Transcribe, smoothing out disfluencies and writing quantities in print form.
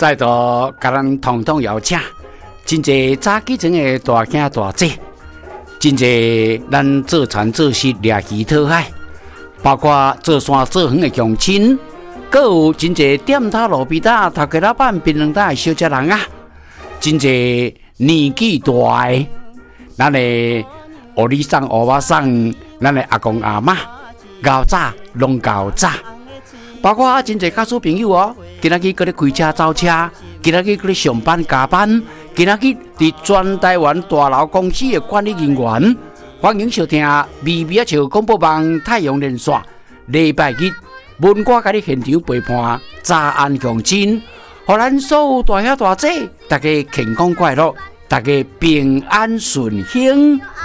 在座甲咱统统邀请，真侪早起前的大兄大姐，真侪咱做田做事掠鱼讨海，包括做山做园的乡亲，阁有真侪点头路边搭头家老板槟榔摊的小食人啊，真侪年纪大的，咱的学里送学娃送，咱的阿公阿妈，熬早拢熬早。包括真侪家属朋友哦，今仔日搁咧开车走车，今仔日搁咧上班加班，今仔日伫全台湾大楼公司的管理人员，欢迎收听微微笑广播网太阳连线，礼拜日文歌甲你现场陪伴早安乡亲，互咱所有大兄大姐，大家健康快乐，大家平安顺幸。